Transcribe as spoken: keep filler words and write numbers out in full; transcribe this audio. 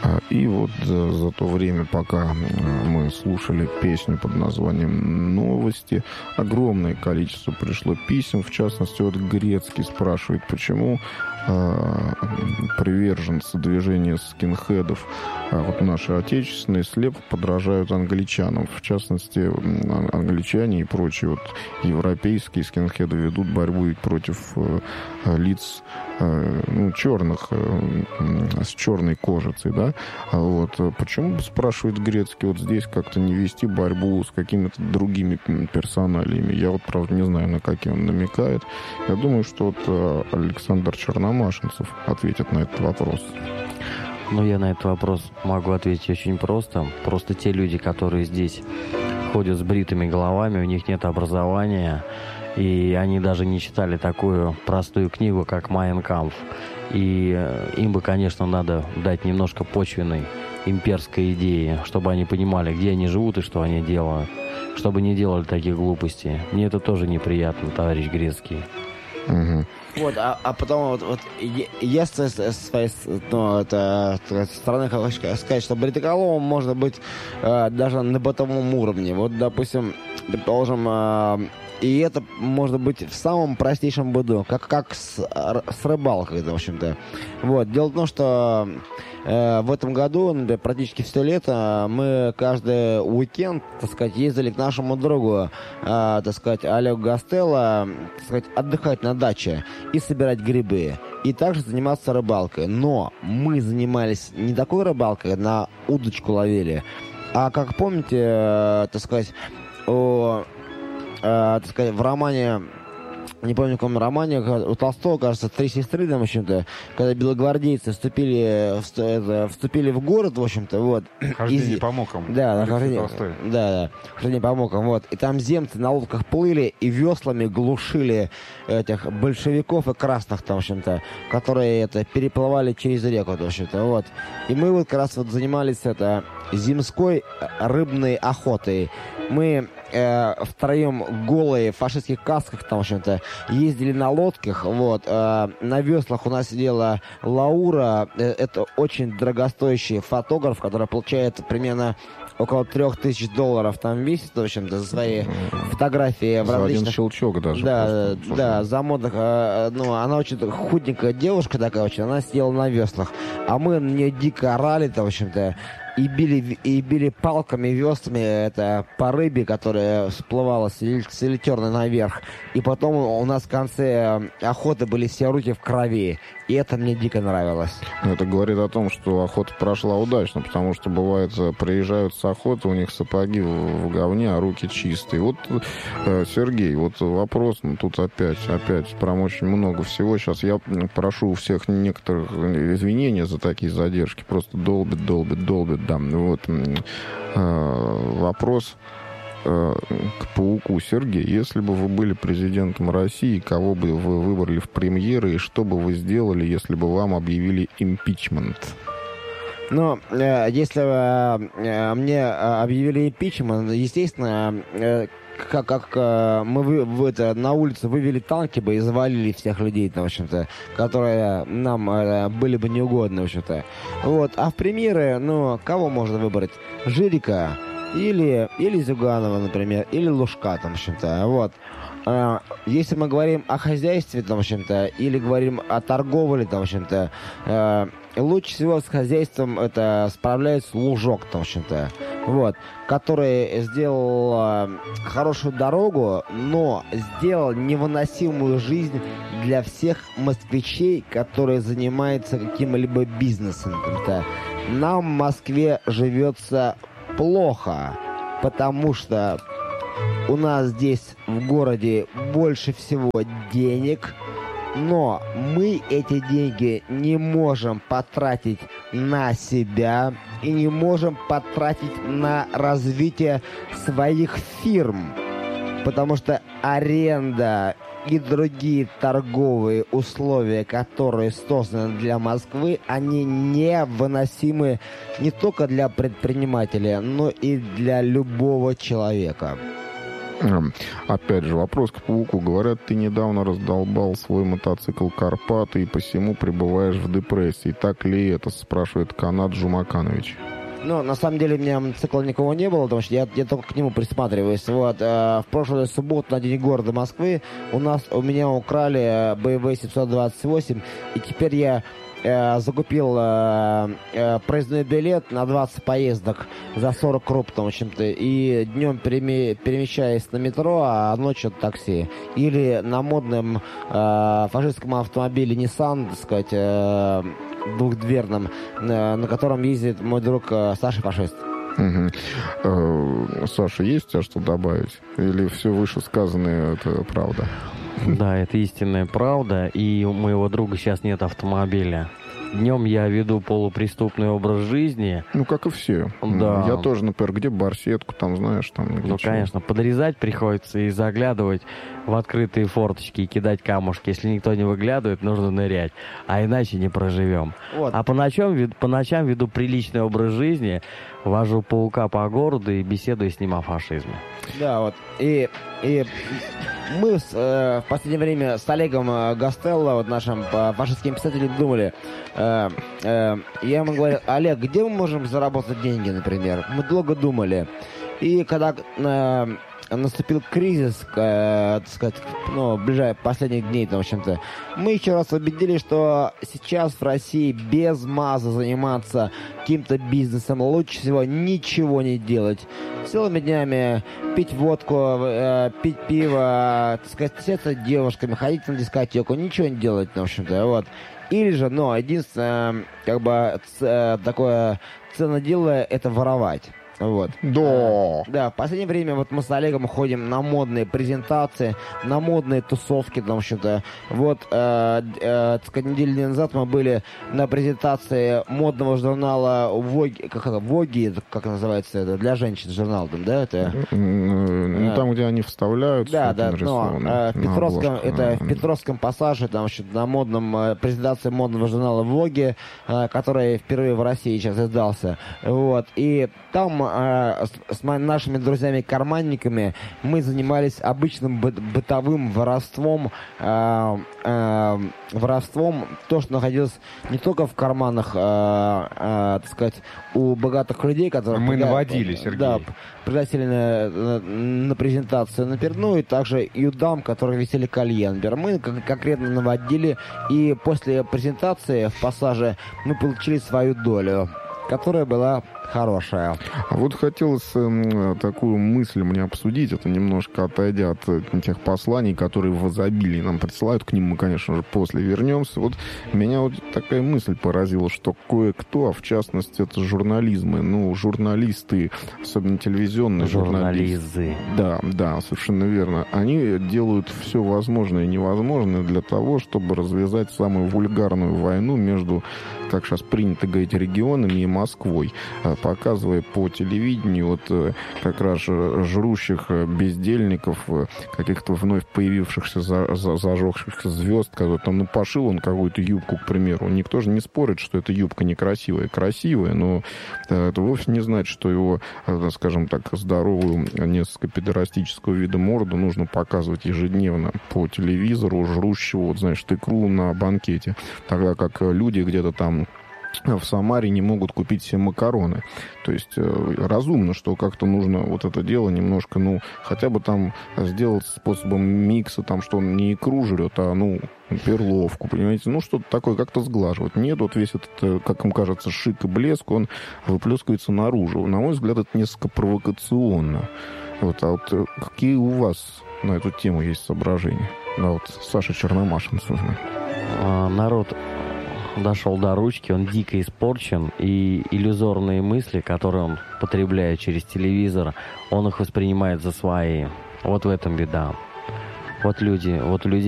И вот за, за то время, пока мы слушали песню под названием «Новости», огромное количество пришло писем. В частности, вот Грецкий спрашивает, почему э, приверженцы движения скинхедов, э, вот наши отечественные, слепо подражают англичанам. В частности, англичане и прочие вот европейские скинхеды ведут борьбу ведь против э, лиц э, ну, черных, э, с черной кожицей, да? Вот. Почему, спрашивает Грецкий, вот здесь как-то не вести борьбу с какими-то другими персоналиями? Я вот, правда, не знаю, на какие он намекает. Я думаю, что вот Александр Черномашинцев ответит на этот вопрос. Ну, я на этот вопрос могу ответить очень просто. Просто те люди, которые здесь ходят с бритыми головами, у них нет образования, и они даже не читали такую простую книгу, как «Майн кампф». И им бы, конечно, надо дать немножко почвенной имперской идеи, чтобы они понимали, где они живут и что они делают, чтобы не делали таких глупостей. Мне это тоже неприятно, товарищ Грецкий. Угу. Вот, а, а потом вот, вот я с своей ну, это, стороны хочу сказать, что бритоголовым можно быть э, даже на бытовом уровне. Вот, допустим, предположим, э, и это может быть в самом простейшем быту, как, как с, с рыбалкой, в общем-то. Вот. Дело в том, что э, в этом году, например, практически все лето, мы каждый уикенд, так сказать, ездили к нашему другу, э, так сказать, Олегу Гастелло, так сказать, отдыхать на даче и собирать грибы. И также заниматься рыбалкой. Но мы занимались не такой рыбалкой, на удочку ловили, а, как помните, э, так сказать, о... Uh, так сказать, в романе, не помню, в каком романе, у Толстого, кажется, «Три сестры», там, в общем-то, когда белогвардейцы вступили в, это, вступили в город, в общем-то, вот. Хождение и... по мукам. Да, хождение, да, да, хождение по мукам, вот. И там земцы на лодках плыли и веслами глушили этих большевиков и красных, там, в общем-то, которые это, переплывали через реку, в общем-то, вот. И мы вот как раз вот занимались это зимской рыбной охотой. Мы э, втроем голые в фашистских касках, там, в общем-то, ездили на лодках, вот, э, на веслах у нас сидела Лаура, э, это очень дорогостоящий фотограф, который получает примерно около трех тысяч долларов там в месяц, в общем-то, за свои фотографии в за различных... один щелчок даже. Да, просто, да, за модных, э, ну, она очень худенькая девушка такая очень, она сидела на веслах, а мы на нее дико орали, там, в общем-то, и били, и били палками, веслами это, по рыбе, которая всплывала с селитерной наверх. И потом у нас в конце охоты были все руки в крови. И это мне дико нравилось. Это говорит о том, что охота прошла удачно, потому что, бывает, приезжают с охоты, у них сапоги в, в говне, а руки чистые. Вот, э, Сергей, вот вопрос, ну, тут опять, опять прям очень много всего. Сейчас я прошу у всех некоторых извинения за такие задержки. Просто долбит, долбит, долбит, да. Вот э, вопрос э, к пауку. Сергей, если бы вы были президентом России, кого бы вы выбрали в премьеры, и что бы вы сделали, если бы вам объявили импичмент? Ну, э, если бы э, мне объявили импичмент, естественно, э, как, как э, мы вы, в это, на улице вывели танки бы и завалили всех людей, в общем-то, которые нам э, были бы неугодны, в общем-то. Вот. А в премьеры, ну, кого можно выбрать? Жирика или, или Зюганова, например, или Лужка, там, в общем-то. Вот. Uh, если мы говорим о хозяйстве, там, в общем-то, или говорим о торговле, там, в общем-то, uh, лучше всего с хозяйством это справляется Лужок, там, в общем-то, вот, который сделал uh, хорошую дорогу, но сделал невыносимую жизнь для всех москвичей, которые занимаются каким-либо бизнесом. Там-то. Нам в Москве живется плохо, потому что у нас здесь в городе больше всего денег, но мы эти деньги не можем потратить на себя и не можем потратить на развитие своих фирм, потому что аренда и другие торговые условия, которые созданы для Москвы, они невыносимы не только для предпринимателя, но и для любого человека. Опять же, вопрос к Пауку. Говорят, ты недавно раздолбал свой мотоцикл «Карпаты» и посему пребываешь в депрессии. Так ли это, спрашивает Канат Джумаканович. Ну, на самом деле, у меня мотоцикла никого не было, потому что я, я только к нему присматриваюсь. Вот, э, в прошлую субботу на День города Москвы у нас, у меня украли бэ эм вэ семьсот двадцать восемь, и теперь я э, закупил э, э, проездной билет на двадцать поездок за сорок рублей, в общем-то, и днем переме, перемещаясь на метро, а ночью такси. Или на модном э, фашистском автомобиле Nissan, так сказать, э, двухдверном, на котором ездит мой друг Саша Фашист. Угу. Саша, есть у тебя что добавить? Или все вышесказанное это правда? Да, это истинная правда. И у моего друга сейчас нет автомобиля. Днем я веду полупреступный образ жизни. Ну, как и все. Да. Я тоже, например, где барсетку, там, знаешь, там... Ну, чего. Конечно, подрезать приходится и заглядывать в открытые форточки и кидать камушки. Если никто не выглядывает, нужно нырять. А иначе не проживем. Вот. А по ночам, по ночам веду приличный образ жизни, вожу Паука по городу и беседую с ним о фашизме. Да, вот. И, и мы с, э, в последнее время с Олегом Гастелло, вот нашим э, фашистским писателем, думали. Э, э, я ему говорю: Олег, где мы можем заработать деньги, например? Мы долго думали. И когда э, наступил кризис, э, так сказать, ну, ближайших последних дней, там, в общем-то, мы еще раз убедились, что сейчас в России без маза заниматься каким-то бизнесом лучше всего ничего не делать. Целыми днями пить водку, э, пить пиво, так сказать, встретиться с девушками, ходить на дискотеку, ничего не делать, в общем-то, вот. Или же, ну, единственное, как бы, ц, такое ценное дело — это воровать. Вот. Да. Да, в последнее время вот мы с Олегом ходим на модные презентации, на модные тусовки, там что-то. Вот, э, э, так сказать, неделю назад мы были на презентации модного журнала Vogue, как это, Vogue, как называется это, для женщин журнал, там, да, это? Ну, там, где они вставляют. Да, да, но э, в Петровском, это в Петровском пассаже, там, на модном, э, презентации модного журнала Vogue, э, который впервые в России сейчас издался. Вот, и там с, с нашими друзьями-карманниками мы занимались обычным бы, бытовым воровством, э, э, воровством, то, что находилось не только в карманах, э, э, так сказать, у богатых людей, которые... Мы пригла... наводили, Сергей. Да, пригласили на, на, на презентацию, например, ну и также и у дам, которые висели колье, например. Мы конкретно наводили, и после презентации в пассаже мы получили свою долю, которая была хорошая. А вот хотелось э, такую мысль мне обсудить, это немножко отойдя от э, тех посланий, которые в изобилии нам присылают, к ним мы, конечно же, после вернемся. Вот меня вот такая мысль поразила, что кое-кто, а в частности это журнализмы, ну, журналисты, особенно телевизионные журналисты. Да, да, совершенно верно. Они делают все возможное и невозможное для того, чтобы развязать самую вульгарную войну между, как сейчас принято говорить, регионами и Москвой, показывая по телевидению вот как раз жрущих бездельников, каких-то вновь появившихся за, за, зажегшихся звезд, которые там, ну, пошил он какую-то юбку, к примеру. Никто же не спорит, что эта юбка некрасивая. Красивая, но это вовсе не значит, что его, скажем так, здоровую, несколько педерастического вида морду нужно показывать ежедневно по телевизору, жрущего, вот, знаешь, икру на банкете. Тогда как люди где-то там в Самаре не могут купить себе макароны. То есть э, разумно, что как-то нужно вот это дело немножко, ну, хотя бы там сделать способом микса, там, что он не икру жрет, а, ну, перловку, понимаете? Ну, что-то такое, как-то сглаживать. Нет, вот весь этот, как им кажется, шик и блеск, он выплескивается наружу. На мой взгляд, это несколько провокационно. Вот, а вот какие у вас на эту тему есть соображения? Да, вот Саша Черномашин. А, народ дошел до ручки, он дико испорчен, и иллюзорные мысли, которые он потребляет через телевизор, он их воспринимает за свои. Вот в этом беда. Вот люди, вот у людей